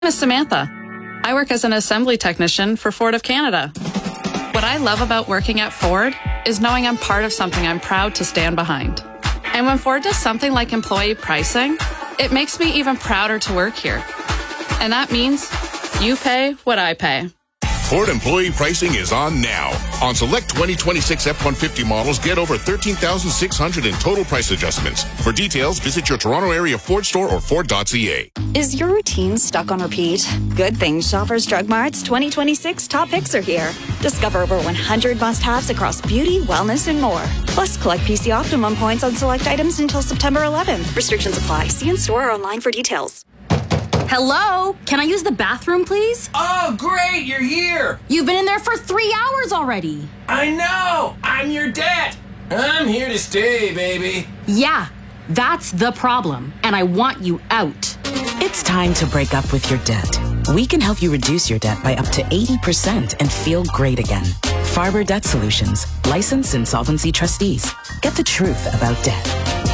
name is Samantha. I work as an assembly technician for Ford of Canada. What I love about working at Ford is knowing I'm part of something I'm proud to stand behind. And when Ford does something like employee pricing, it makes me even prouder to work here. And that means you pay what I pay. Ford employee pricing is on now. On select 2026 F-150 models, get over $13,600 in total price adjustments. For details, visit your Toronto area Ford store or Ford.ca. Is your routine stuck on repeat? Good thing Shoppers Drug Mart's 2026 top picks are here. Discover over 100 must-haves across beauty, wellness, and more. Plus, collect PC Optimum points on select items until September 11th. Restrictions apply. See in store or online for details. Hello? Can I use the bathroom, please? Oh, great, you're here. You've been in there for 3 hours already. I know. I'm your debt. I'm here to stay, baby. Yeah, that's the problem, and I want you out. It's time to break up with your debt. We can help you reduce your debt by up to 80% and feel great again. Farber Debt Solutions, licensed insolvency trustees. Get the truth about debt.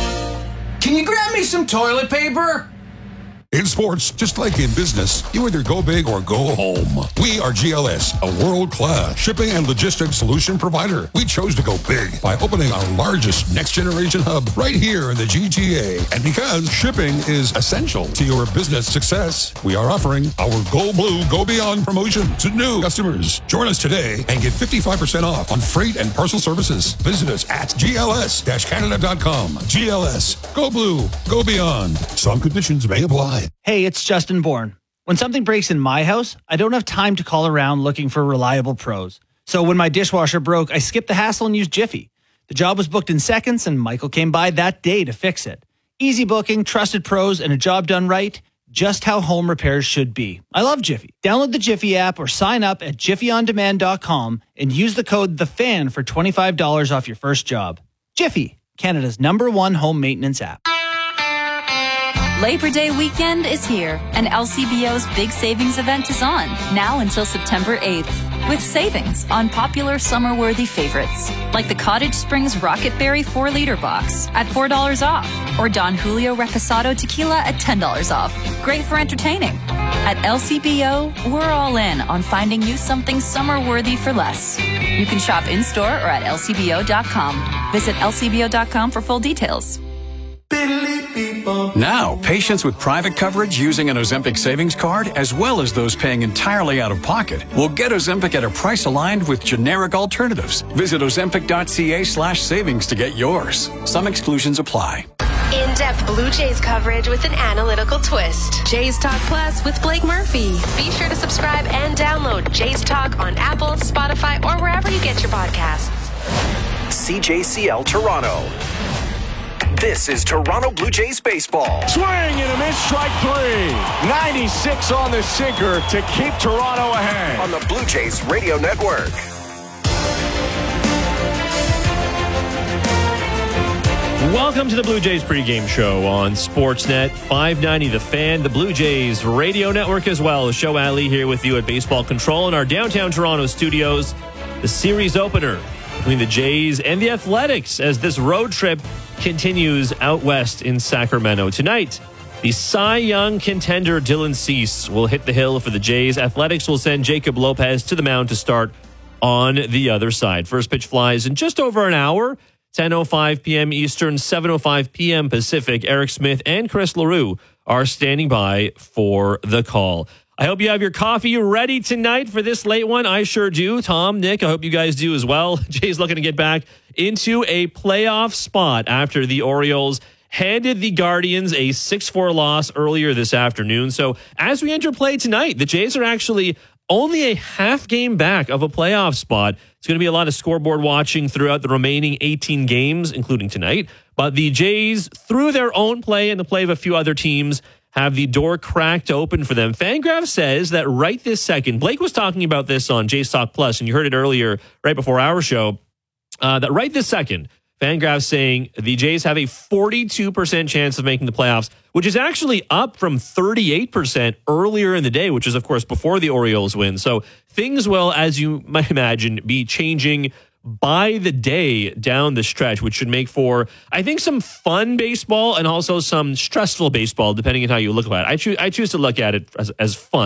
Can you grab me some toilet paper? In sports, just like in business, you either go big or go home. We are GLS, a world-class shipping and logistics solution provider. We chose to go big by opening our largest next-generation hub right here in the GTA. And because shipping is essential to your business success, we are offering our Go Blue, Go Beyond promotion to new customers. Join us today and get 55% off on freight and parcel services. Visit us at gls-canada.com. GLS, Go Blue, Go Beyond. Some conditions may apply. Hey, it's Justin Bourne. When something breaks in my house, I don't have time to call around looking for reliable pros. So when my dishwasher broke, I skipped the hassle and used Jiffy. The job was booked in seconds, and Michael came by that day to fix it. Easy booking, trusted pros, and a job done right. Just how home repairs should be. I love Jiffy. Download the Jiffy app or sign up at jiffyondemand.com and use the code THEFAN for $25 off your first job. Jiffy, Canada's #1 home maintenance app. Labor Day weekend is here, and LCBO's big savings event is on, now until September 8th, with savings on popular summer-worthy favorites, like the Cottage Springs Rocket Berry 4-liter box at $4 off, or Don Julio Reposado Tequila at $10 off. Great for entertaining. At LCBO, we're all in on finding you something summer-worthy for less. You can shop in-store or at lcbo.com. Visit lcbo.com for full details. Now, patients with private coverage using an Ozempic savings card, as well as those paying entirely out of pocket, will get Ozempic at a price aligned with generic alternatives. Visit ozempic.ca/savings to get yours. Some exclusions apply. In-depth Blue Jays coverage with an analytical twist. Jays Talk Plus with Blake Murphy. Be sure to subscribe and download Jays Talk on Apple, Spotify, or wherever you get your podcasts. CJCL Toronto. This is Toronto Blue Jays baseball. Swing and a miss, strike three. 96 on the sinker to keep Toronto ahead. On the Blue Jays Radio Network. Welcome to the Blue Jays pregame show on Sportsnet 590 The Fan, the Blue Jays Radio Network as well. Show Ali here with you at Baseball Control in our downtown Toronto studios. The series opener between the Jays and the Athletics as this road trip continues out west in Sacramento. Tonight, the Cy Young contender Dylan Cease will hit the hill for the Jays. Athletics will send Jacob Lopez to the mound to start on the other side. First pitch flies in just over an hour, 10:05 p.m. Eastern, 7:05 p.m. Pacific. Eric Smith and Chris LaRue are standing by for the call. I hope you have your coffee ready tonight for this late one. I sure do. Tom, Nick, I hope you guys do as well. Jay's looking to get back into a playoff spot after the Orioles handed the Guardians a 6-4 loss earlier this afternoon. So as we enter play tonight, the Jays are actually only a half game back of a playoff spot. It's going to be a lot of scoreboard watching throughout the remaining 18 games, including tonight. But the Jays, through their own play and the play of a few other teams, have the door cracked open for them. Fangraph says that right this second, Blake was talking about this on Jays Talk Plus, and you heard it earlier right before our show, that right this second, Fangraph saying the Jays have a 42% chance of making the playoffs, which is actually up from 38% earlier in the day, which is, of course, before the Orioles win. So things will, as you might imagine, be changing by the day down the stretch, which should make for, I think, some fun baseball and also some stressful baseball, depending on how you look at it. I choose to look at it as fun.